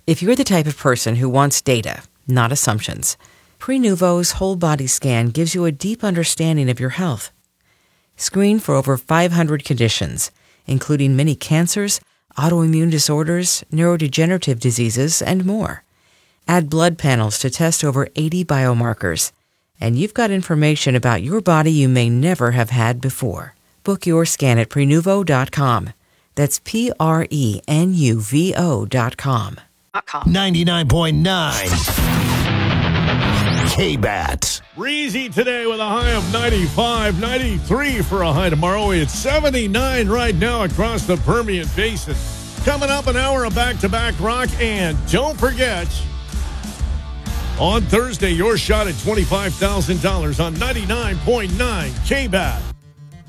If you're the type of person who wants data, not assumptions, Prenuvo's whole body scan gives you a deep understanding of your health. Screen for over 500 conditions, including many cancers, autoimmune disorders, neurodegenerative diseases, and more. Add blood panels to test over 80 biomarkers, and you've got information about your body you may never have had before. Book your scan at Prenuvo.com. That's Prenuvo.com. 99.9 K-Bat. Breezy today with a high of 95, 93 for a high tomorrow. It's 79 right now across the Permian Basin. Coming up, an hour of back-to-back rock. And don't forget, on Thursday, your shot at $25,000 on 99.9 K-Bat.